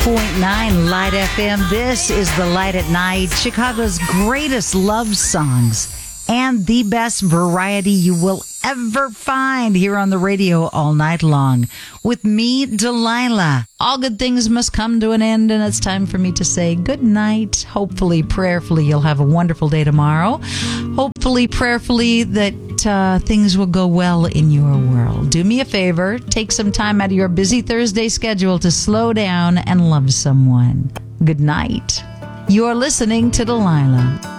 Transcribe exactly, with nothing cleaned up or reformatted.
point nine Light F M. This is The Light at Night, Chicago's greatest love songs and the best variety you will ever find here on the radio all night long. With me, Delilah. All good things must come to an end, and it's time for me to say good night. Hopefully, prayerfully, you'll have a wonderful day tomorrow. Hopefully, prayerfully, that uh, things will go well in your world. Do me a favor, take some time out of your busy Thursday schedule to slow down and love someone. Good night. You're listening to Delilah.